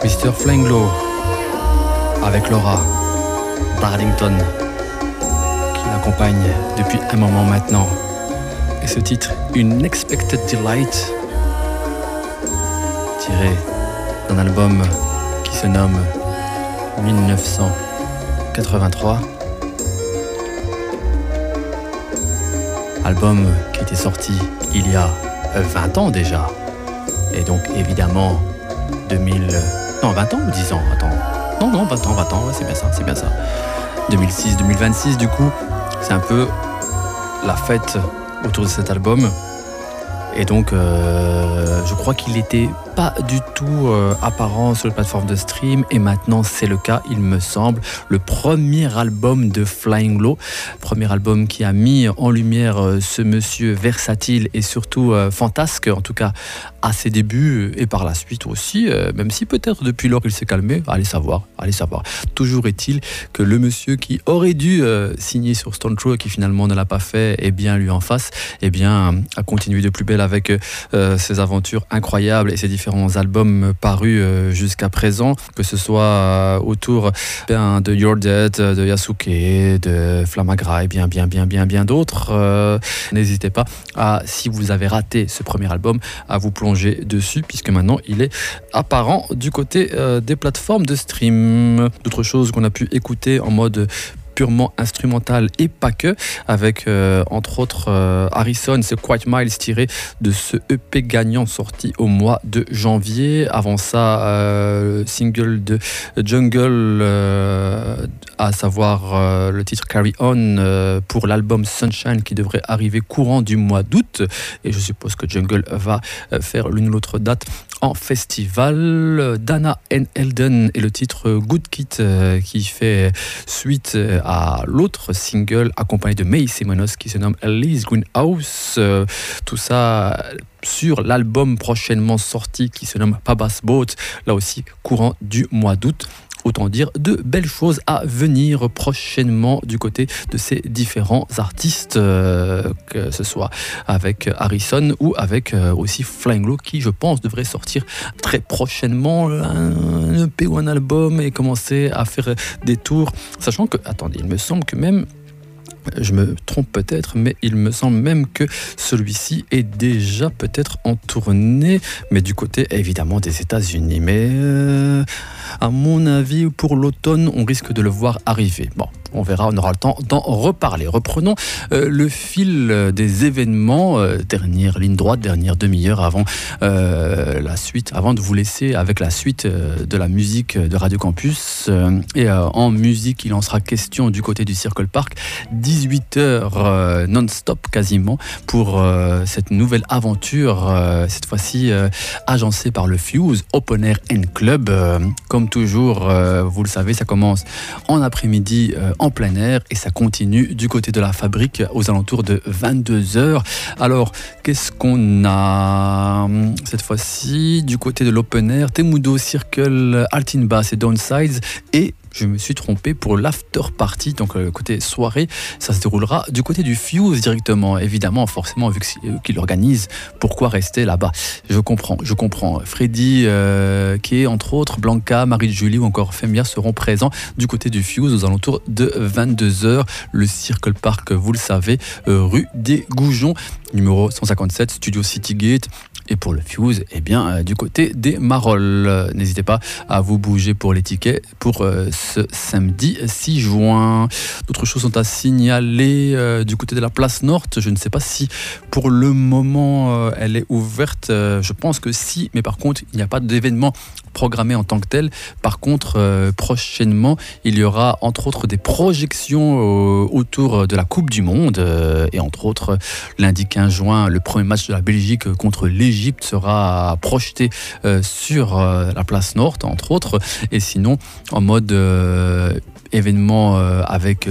Mr. Flanglo avec Laura Darlington qui l'accompagne depuis un moment maintenant. Et ce titre, Unexpected Delight, tiré d'un album qui se nomme 1983. Album qui était sorti il y a 20 ans déjà. Et donc évidemment 20 ans ou 10 ans, attends. Non, 20 ans, ouais, c'est bien ça. 2006, 2026 du coup, c'est un peu la fête autour de cet album. Et donc, je crois qu'il n'était pas du tout apparent sur les plateformes de stream, et maintenant c'est le cas, il me semble. Le premier album de Flying Low, premier album qui a mis en lumière ce monsieur versatile et surtout fantasque, en tout cas à ses débuts et par la suite aussi, même si peut-être depuis lors il s'est calmé, allez savoir. Toujours est-il que le monsieur qui aurait dû signer sur Stone Throw et qui finalement ne l'a pas fait, et bien lui en face, et bien a continué de plus belle avec ses aventures incroyables et ses différents albums parus jusqu'à présent, que ce soit autour de You're Dead, de Yasuke, de Flamagra et bien d'autres. N'hésitez pas si vous avez raté ce premier album, à vous plonger dessus, puisque maintenant il est apparent du côté des plateformes de stream. D'autres choses qu'on a pu écouter en mode purement instrumental et pas que, avec entre autres Harrison, c'est Quite Miles, tiré de ce EP gagnant sorti au mois de janvier. Avant ça, single de Jungle, à savoir le titre Carry On, pour l'album Sunshine qui devrait arriver courant du mois d'août, et je suppose que Jungle va faire l'une ou l'autre date en festival. Dana N. Elden et le titre Good Kid qui fait suite à l'autre single accompagné de May Simonos qui se nomme Elise Greenhouse. Tout ça sur l'album prochainement sorti qui se nomme Papa's Boat, là aussi courant du mois d'août. Autant dire de belles choses à venir prochainement du côté de ces différents artistes, que ce soit avec Harrison ou avec aussi Flying Low, qui je pense devrait sortir très prochainement un EP ou un album et commencer à faire des tours, sachant que, attendez, il me semble que même, je me trompe peut-être, mais il me semble même que celui-ci est déjà peut-être en tournée, mais du côté évidemment des États-Unis. Mais à mon avis, pour l'automne, on risque de le voir arriver. Bon, on verra, on aura le temps d'en reparler. Reprenons le fil des événements, dernière ligne droite, dernière demi-heure avant la suite, avant de vous laisser avec la suite de la musique de Radio Campus. Et en musique, il en sera question du côté du Circle Park, 18h non-stop quasiment, pour cette nouvelle aventure, cette fois-ci agencée par le Fuse Open Air and Club. Comme toujours, vous le savez, ça commence en après-midi en plein air et ça continue du côté de la fabrique aux alentours de 22h. Alors, qu'est-ce qu'on a cette fois-ci du côté de l'open air? Temudo, Circle, Altin Bass et Downsides, et je me suis trompé pour l'after party, donc le côté soirée, ça se déroulera du côté du Fuse directement. Évidemment, forcément, vu que c'est eux qui l'organisent, pourquoi rester là-bas? Je comprends. Freddy, qui est entre autres, Blanca, Marie-Julie ou encore Femia seront présents du côté du Fuse aux alentours de 22h. Le Circle Park, vous le savez, rue des Goujons, numéro 157, Studio Citygate. Et pour le Fuse, eh bien, du côté des Marolles. N'hésitez pas à vous bouger pour les tickets pour ce samedi 6 juin. D'autres choses sont à signaler du côté de la place Nord. Je ne sais pas si pour le moment elle est ouverte. Je pense que si, mais par contre, il n'y a pas d'événement programmé en tant que tel. Par contre, prochainement, il y aura entre autres des projections autour de la Coupe du Monde. Et entre autres, lundi 15 juin, le premier match de la Belgique contre l'Égypte sera projeté sur la place Nord, entre autres. Et sinon, en mode événement avec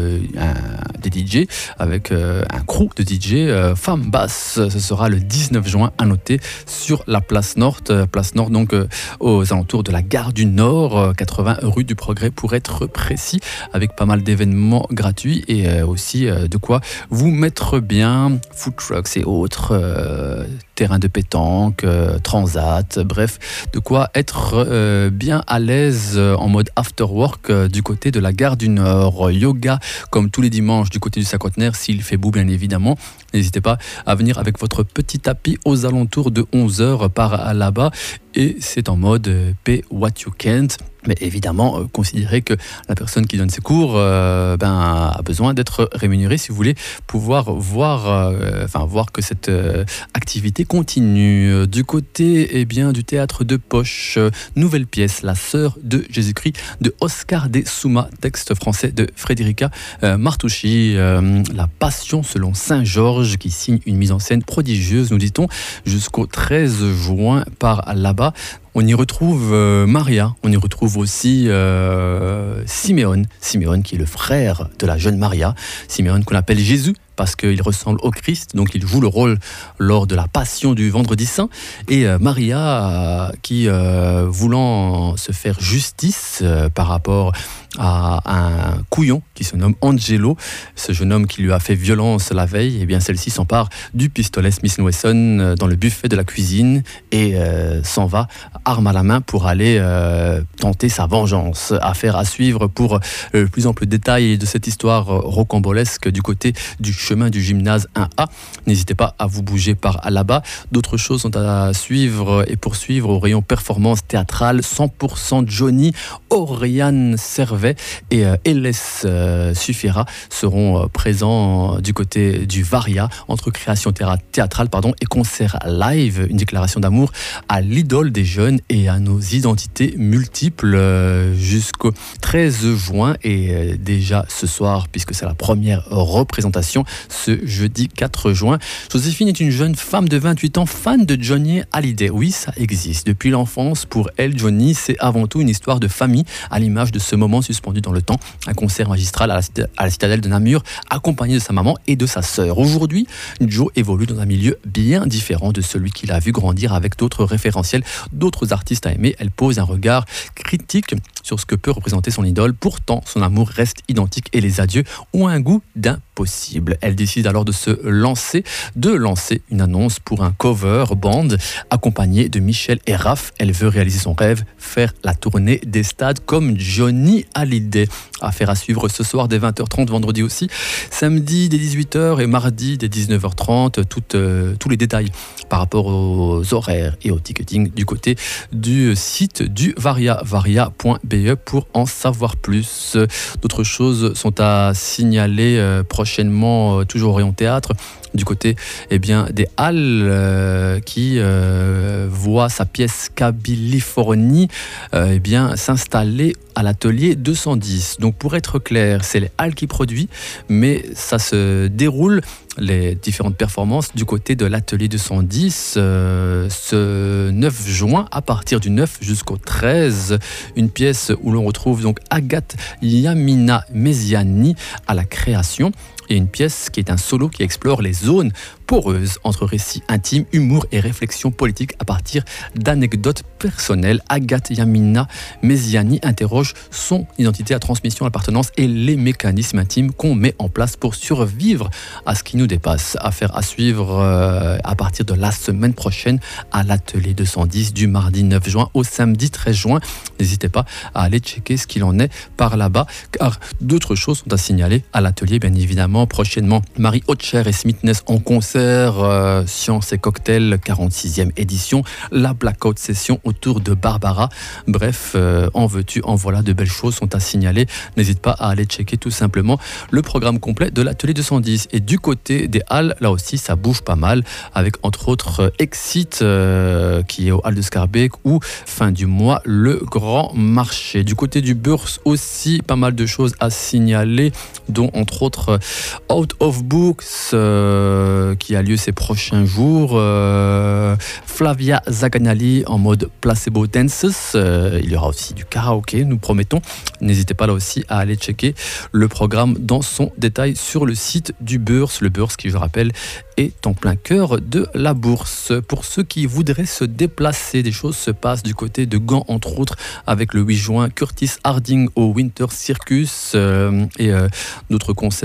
des DJ, avec un crew de DJ, Femme Basse, ce sera le 19 juin à noter sur la place Nord, donc aux alentours de la gare du Nord, 80 rue du Progrès pour être précis, avec pas mal d'événements gratuits et aussi de quoi vous mettre bien, food trucks et autres, terrain de pétanque, transat, bref, de quoi être bien à l'aise en mode after work du côté de la gare du Nord. Yoga comme tous les dimanches du côté du cinquantenaire, s'il fait beau bien évidemment. N'hésitez pas à venir avec votre petit tapis aux alentours de 11h par là-bas et c'est en mode pay what you can't. Mais évidemment, considérez que la personne qui donne ses cours a besoin d'être rémunérée si vous voulez pouvoir voir que cette activité continue. Du côté du théâtre de poche, nouvelle pièce, La Sœur de Jésus-Christ de Oscar de Souma, texte français de Frédérica Martucci. La Passion selon Saint Georges qui signe une mise en scène prodigieuse, nous dit-on, jusqu'au 13 juin par là-bas. On y retrouve Maria, on y retrouve aussi Siméon qui est le frère de la jeune Maria, Siméon qu'on appelle Jésus parce qu'il ressemble au Christ, donc il joue le rôle lors de la Passion du Vendredi Saint, et Maria qui, voulant se faire justice par rapport à un couillon qui se nomme Angelo, ce jeune homme qui lui a fait violence la veille, et bien celle-ci s'empare du pistolet Smith & Wesson dans le buffet de la cuisine et s'en va arme à la main pour aller tenter sa vengeance. Affaire à suivre pour le plus ample détail de cette histoire rocambolesque du côté du chemin du gymnase 1A. N'hésitez pas à vous bouger par là-bas. D'autres choses sont à suivre et poursuivre au rayon performance théâtrale. 100% Johnny, Oriane Servet et Elès Suffira seront présents du côté du Varia entre création théâtrale et concert live. Une déclaration d'amour à l'idole des jeunes et à nos identités multiples jusqu'au 13 juin et déjà ce soir puisque c'est la première représentation ce jeudi 4 juin. Joséphine est une jeune femme de 28 ans fan de Johnny Hallyday. Oui, ça existe. Depuis l'enfance, pour elle, Johnny, c'est avant tout une histoire de famille à l'image de ce moment suspendu dans le temps. Un concert magistral à la citadelle de Namur accompagné de sa maman et de sa sœur. Aujourd'hui, Joe évolue dans un milieu bien différent de celui qu'il a vu grandir avec d'autres référentiels, d'autres artistes à aimer. Elle pose un regard critique sur ce que peut représenter son idole. Pourtant, son amour reste identique et les adieux ont un goût d'impossible. Elle décide alors de lancer une annonce pour un cover band accompagné de Michel et Raph. Elle veut réaliser son rêve, faire la tournée des stades comme Johnny Hallyday. Affaire à suivre ce soir dès 20h30, vendredi aussi, samedi dès 18h et mardi dès 19h30. Tous les détails par rapport aux horaires et au ticketing du côté du site du varia.be pour en savoir plus. D'autres choses sont à signaler prochainement, toujours au rayon théâtre, du côté des Halles qui voit sa pièce Californie s'installer à l'atelier 210. Donc pour être clair, c'est les Halles qui produit, mais ça se déroule, les différentes performances, du côté de l'atelier 210 ce 9 juin à partir du 9 jusqu'au 13. Une pièce où l'on retrouve donc Agathe Yamina Mesiani à la création. Et une pièce qui est un solo qui explore les zones poreuses entre récits intimes, humour et réflexion politique à partir d'anecdotes personnelles. Agathe Yamina Mesiani interroge son identité à transmission, appartenance et les mécanismes intimes qu'on met en place pour survivre à ce qui nous dépasse. Affaire à suivre à partir de la semaine prochaine à l'atelier 210 du mardi 9 juin au samedi 13 juin. N'hésitez pas à aller checker ce qu'il en est par là-bas, car d'autres choses sont à signaler à l'atelier, bien évidemment. Prochainement, Marie Hotcher et Smithness en concert, Science et Cocktail, 46e édition, la Blackout Session autour de Barbara. Bref, en veux-tu, en voilà, de belles choses sont à signaler. N'hésite pas à aller checker tout simplement le programme complet de l'atelier 210. Et du côté des Halles, là aussi, ça bouge pas mal, avec entre autres Exit, qui est au Hall de Scarbeck, ou fin du mois, le Grand Marché. Du côté du Bourse aussi, pas mal de choses à signaler, dont entre autres Out of Books qui a lieu ces prochains jours, Flavia Zaganali en mode Placebo Dances, il y aura aussi du karaoké, nous promettons. N'hésitez pas là aussi à aller checker le programme dans son détail sur le site du Bourse. Le Bourse qui, je rappelle, est en plein cœur de la bourse. Pour ceux qui voudraient se déplacer, des choses se passent du côté de Gand, entre autres, avec le 8 juin Curtis Harding au Winter Circus et d'autres concerts comme celui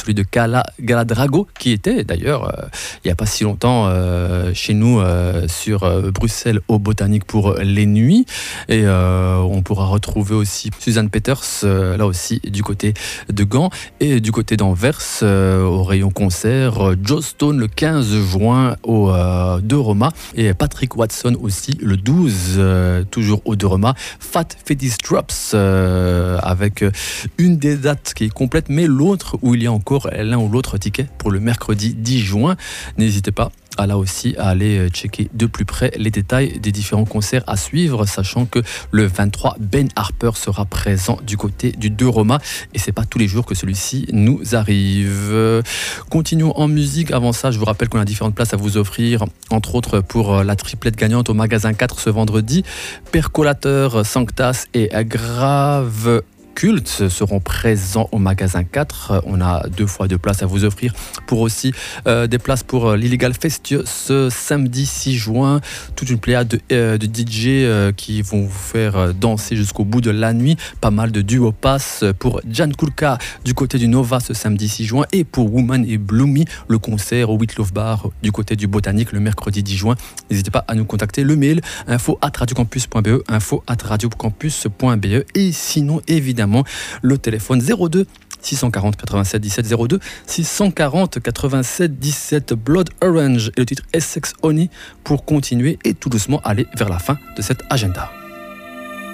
celui de Galadrago, qui était d'ailleurs il n'y a pas si longtemps chez nous sur Bruxelles au Botanique pour les nuits. Et on pourra retrouver aussi Suzanne Peters, là aussi du côté de Gand, et du côté d'Anvers au rayon concert, Joe Stone le 15 juin au De Roma, et Patrick Watson aussi le 12 toujours au De Roma. Fat Fetish Drops avec une des dates qui est complète, mais l'autre où il y a encore l'un ou l'autre ticket pour le mercredi 10 juin. N'hésitez pas là aussi à aller checker de plus près les détails des différents concerts à suivre, sachant que le 23, Ben Harper sera présent du côté du De Roma, et c'est pas tous les jours que celui-ci nous arrive. Continuons en musique. Avant ça, je vous rappelle qu'on a différentes places à vous offrir, entre autres pour la triplette gagnante au magasin 4 ce vendredi. Percolateur, Sanctas et Grave Culte seront présents au magasin 4. On a 2 fois 2 places à vous offrir pour aussi des places pour l'Illegal Festieux ce samedi 6 juin. Toute une pléiade de DJ qui vont vous faire danser jusqu'au bout de la nuit. Pas mal de duo pass pour Jan Kulka du côté du Nova ce samedi 6 juin, et pour Woman et Bloomy, le concert au White Love Bar du côté du Botanique le mercredi 10 juin. N'hésitez pas à nous contacter, le mail info@radiocampus.be, info@radiocampus.be, et sinon évidemment le téléphone 02 640 87 17, 02 640 87 17, Blood Orange et le titre Essex Honey pour continuer et tout doucement aller vers la fin de cet agenda.